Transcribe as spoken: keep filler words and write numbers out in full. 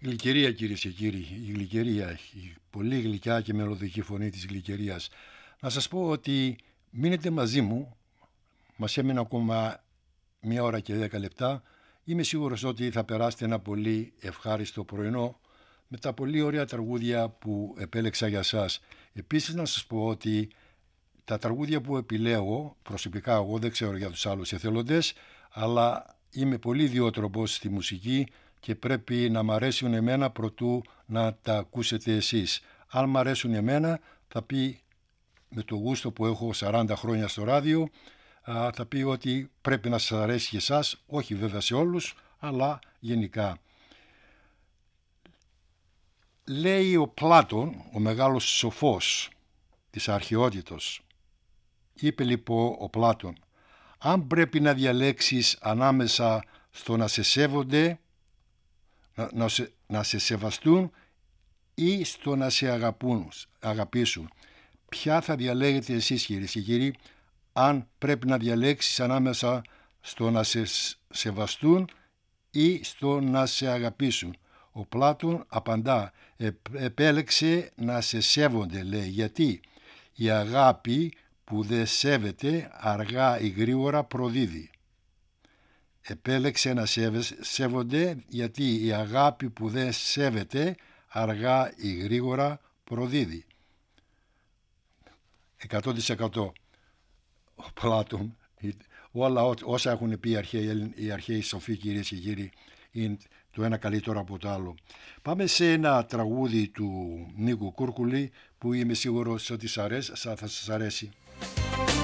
Γλυκερία, κυρίες και κύριοι, η γλυκερία, η πολύ γλυκιά και μελωδική φωνή της γλυκερίας. Να σας πω ότι μείνετε μαζί μου, μας έμεινε ακόμα μία ώρα και δέκα λεπτά. Είμαι σίγουρος ότι θα περάσετε ένα πολύ ευχάριστο πρωινό με τα πολύ ωραία τραγούδια που επέλεξα για σας. Επίσης να σας πω ότι τα τραγούδια που επιλέγω, προσωπικά εγώ δεν ξέρω για τους άλλους εθελοντές, αλλά είμαι πολύ ιδιότροπος στη μουσική και πρέπει να μ' αρέσουν εμένα προτού να τα ακούσετε εσείς. Αν μ' αρέσουν εμένα θα πει, με το γούστο που έχω σαράντα χρόνια στο ράδιο, θα πει ότι πρέπει να σας αρέσει και εσάς, όχι βέβαια σε όλους, αλλά γενικά. Λέει ο Πλάτων, ο μεγάλος σοφός της αρχαιότητος, είπε λοιπόν ο Πλάτων, αν πρέπει να διαλέξεις ανάμεσα στο να σε σέβονται, να, να, σε, να σε σεβαστούν ή στο να σε αγαπούν, αγαπήσουν, ποια θα διαλέγετε εσείς, κυρίες και κύριοι? Αν πρέπει να διαλέξεις ανάμεσα στο να σε σεβαστούν ή στο να σε αγαπήσουν, ο Πλάτων απαντά, επέλεξε να σε σέβονται, λέει, γιατί η αγάπη που δεν σέβεται αργά ή γρήγορα προδίδει. Επέλεξε να σέβονται γιατί η αγάπη που δεν σέβεται αργά ή γρήγορα προδίδει. εκατό τοις εκατό ο Πλάτων, όλα όσα έχουν πει οι αρχαίοι, οι αρχαίοι σοφοί, κυρίες και κύριοι, είναι το ένα καλύτερο από το άλλο. Πάμε σε ένα τραγούδι του Νίκου Κούρκουλη που είμαι σίγουρος ότι θα σας αρέσει.